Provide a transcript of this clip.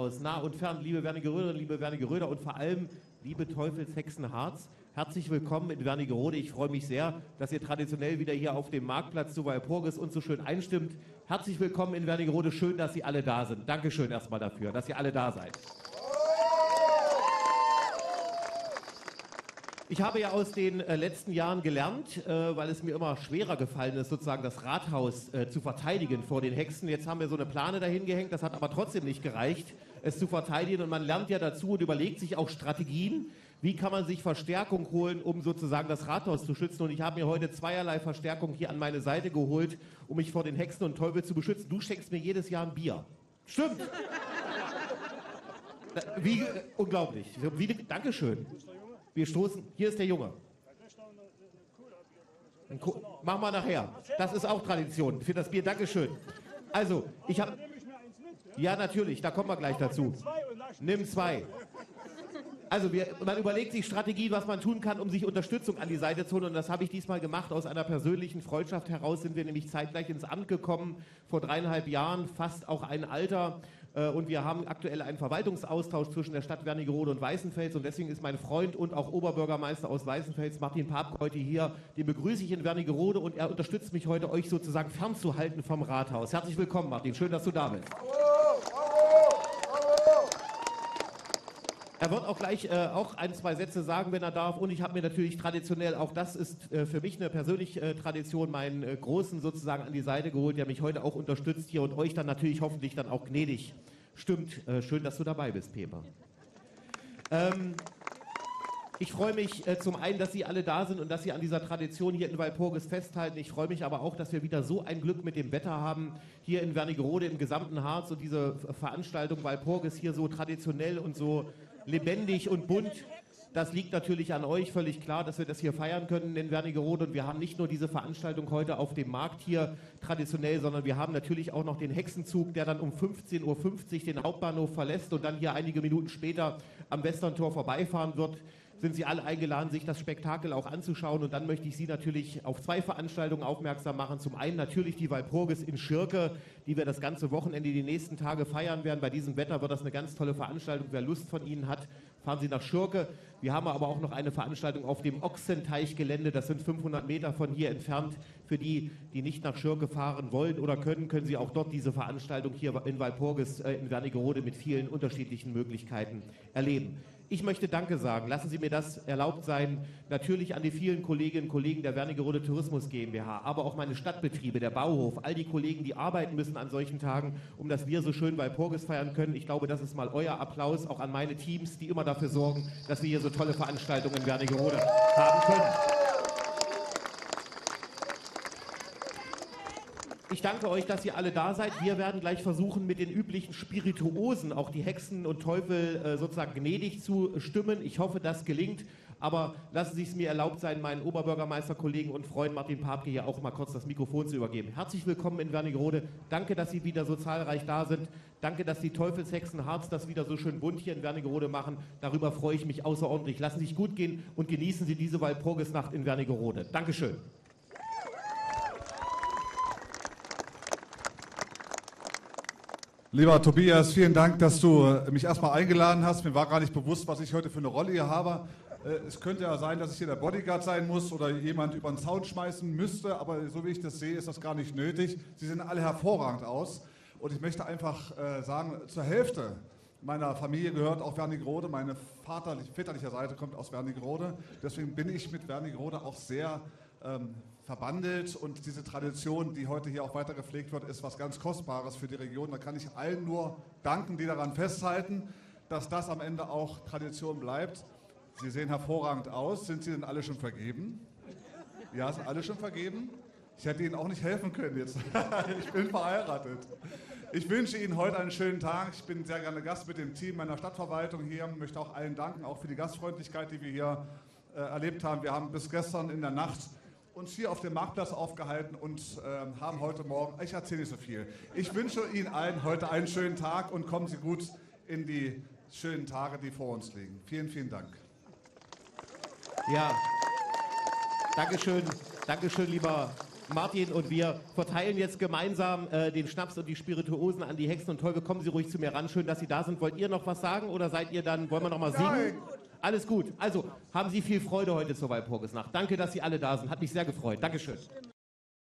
aus nah und fern, liebe Wernigeröderinnen, liebe Wernigeröder und vor allem liebe Teufelshexen Harz. Herzlich willkommen in Wernigerode. Ich freue mich sehr, dass ihr traditionell wieder hier auf dem Marktplatz zu Walpurgis uns so schön einstimmt. Herzlich willkommen in Wernigerode. Schön, dass Sie alle da sind. Dankeschön erstmal dafür, dass ihr alle da seid. Ich habe ja aus den letzten Jahren gelernt, weil es mir immer schwerer gefallen ist, sozusagen das Rathaus zu verteidigen vor den Hexen. Jetzt haben wir so eine Plane dahin gehängt, das hat aber trotzdem nicht gereicht, es zu verteidigen. Und man lernt ja dazu und überlegt sich auch Strategien, wie kann man sich Verstärkung holen, um sozusagen das Rathaus zu schützen. Und ich habe mir heute zweierlei Verstärkung hier an meine Seite geholt, um mich vor den Hexen und Teufel zu beschützen. Du schenkst mir jedes Jahr ein Bier. Stimmt. Wie, unglaublich. Wie, Dankeschön. Wir stoßen, hier ist der Junge. Machen wir nachher. Das ist auch Tradition für das Bier. Dankeschön. Also, ich habe... Ja, natürlich, da kommen wir gleich dazu. Nimm zwei. Also, man überlegt sich Strategien, was man tun kann, um sich Unterstützung an die Seite zu holen. Und das habe ich diesmal gemacht. Aus einer persönlichen Freundschaft heraus sind wir nämlich zeitgleich ins Amt gekommen, vor 3,5 Jahren, fast auch ein Alter. Und wir haben aktuell einen Verwaltungsaustausch zwischen der Stadt Wernigerode und Weißenfels. Und deswegen ist mein Freund und auch Oberbürgermeister aus Weißenfels, Martin Papke, heute hier. Den begrüße ich in Wernigerode und er unterstützt mich heute, euch sozusagen fernzuhalten vom Rathaus. Herzlich willkommen, Martin. Schön, dass du da bist. Er wird auch gleich auch ein, zwei Sätze sagen, wenn er darf. Und ich habe mir natürlich traditionell, auch das ist für mich eine persönliche Tradition, meinen Großen sozusagen an die Seite geholt, der mich heute auch unterstützt hier und euch dann natürlich hoffentlich dann auch gnädig stimmt. Schön, dass du dabei bist, Peper. Ich freue mich zum einen, dass Sie alle da sind und dass Sie an dieser Tradition hier in Walpurgis festhalten. Ich freue mich aber auch, dass wir wieder so ein Glück mit dem Wetter haben, hier in Wernigerode, im gesamten Harz und diese Veranstaltung Walpurgis hier so traditionell und so lebendig und bunt. Das liegt natürlich an euch, völlig klar, dass wir das hier feiern können in Wernigerode. Und wir haben nicht nur diese Veranstaltung heute auf dem Markt hier traditionell, sondern wir haben natürlich auch noch den Hexenzug, der dann um 15:50 Uhr den Hauptbahnhof verlässt und dann hier einige Minuten später am Westerntor vorbeifahren wird. Sind Sie alle eingeladen, sich das Spektakel auch anzuschauen. Und dann möchte ich Sie natürlich auf zwei Veranstaltungen aufmerksam machen. Zum einen natürlich die Walpurgis in Schirke, die wir das ganze Wochenende, die nächsten Tage feiern werden. Bei diesem Wetter wird das eine ganz tolle Veranstaltung. Wer Lust von Ihnen hat, fahren Sie nach Schirke. Wir haben aber auch noch eine Veranstaltung auf dem Ochsenteichgelände. Das sind 500 Meter von hier entfernt. Für die, die nicht nach Schirke fahren wollen oder können, können Sie auch dort diese Veranstaltung hier in Walpurgis in Wernigerode mit vielen unterschiedlichen Möglichkeiten erleben. Ich möchte Danke sagen. Lassen Sie mir das erlaubt sein. Natürlich an die vielen Kolleginnen und Kollegen der Wernigerode Tourismus GmbH, aber auch meine Stadtbetriebe, der Bauhof, all die Kollegen, die arbeiten müssen an solchen Tagen, um dass wir so schön Walpurgis feiern können. Ich glaube, das ist mal euer Applaus, auch an meine Teams, die immer dafür sorgen, dass wir hier so tolle Veranstaltungen in Wernigerode haben können. Ich danke euch, dass ihr alle da seid. Wir werden gleich versuchen, mit den üblichen Spirituosen auch die Hexen und Teufel sozusagen gnädig zu stimmen. Ich hoffe, das gelingt. Aber lassen Sie es mir erlaubt sein, meinen Oberbürgermeisterkollegen und Freund Martin Papke hier auch mal kurz das Mikrofon zu übergeben. Herzlich willkommen in Wernigerode. Danke, dass Sie wieder so zahlreich da sind. Danke, dass die Teufelshexen Harz das wieder so schön bunt hier in Wernigerode machen. Darüber freue ich mich außerordentlich. Lassen Sie sich gut gehen und genießen Sie diese Walpurgisnacht in Wernigerode. Dankeschön. Lieber Tobias, vielen Dank, dass du mich erstmal eingeladen hast. Mir war gar nicht bewusst, was ich heute für eine Rolle hier habe. Es könnte ja sein, dass ich hier der Bodyguard sein muss oder jemand über den Zaun schmeißen müsste, aber so wie ich das sehe, ist das gar nicht nötig. Sie sehen alle hervorragend aus und ich möchte einfach sagen, zur Hälfte meiner Familie gehört auch Wernigerode. Meine väterliche Seite kommt aus Wernigerode. Deswegen bin ich mit Wernigerode auch sehr verbandelt und diese Tradition, die heute hier auch weiter gepflegt wird, ist was ganz Kostbares für die Region. Da kann ich allen nur danken, die daran festhalten, dass das am Ende auch Tradition bleibt. Sie sehen hervorragend aus. Sind Sie denn alle schon vergeben? Ja, sind alle schon vergeben? Ich hätte Ihnen auch nicht helfen können jetzt. Ich bin verheiratet. Ich wünsche Ihnen heute einen schönen Tag. Ich bin sehr gerne Gast mit dem Team meiner Stadtverwaltung hier. Ich möchte auch allen danken, auch für die Gastfreundlichkeit, die wir hier erlebt haben. Wir haben bis gestern in der Nacht uns hier auf dem Marktplatz aufgehalten und haben heute Morgen, ich erzähle nicht so viel. Ich wünsche Ihnen allen heute einen schönen Tag und kommen Sie gut in die schönen Tage, die vor uns liegen. Vielen, vielen Dank. Ja, Dankeschön, Dankeschön, lieber Martin und wir verteilen jetzt gemeinsam den Schnaps und die Spirituosen an die Hexen und Teufel. Kommen Sie ruhig zu mir ran. Schön, dass Sie da sind. Wollt ihr noch was sagen oder seid ihr dann, wollen wir noch mal singen? Nein. Alles gut. Also, haben Sie viel Freude heute zur Walpurgisnacht. Danke, dass Sie alle da sind. Hat mich sehr gefreut. Dankeschön.